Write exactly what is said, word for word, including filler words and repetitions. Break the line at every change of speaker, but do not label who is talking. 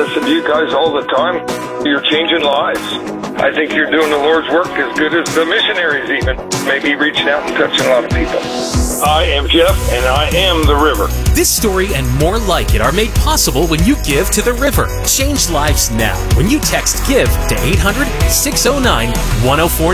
listen to you guys all the time. You're changing lives. I think you're doing the Lord's work as good as the missionaries even. Maybe reaching out and touching a lot of people. I am Jeff, and I am the river.
This story and more like it are made possible when you give to the river. Change lives now when you text GIVE to eight hundred, six oh nine, one oh four nine.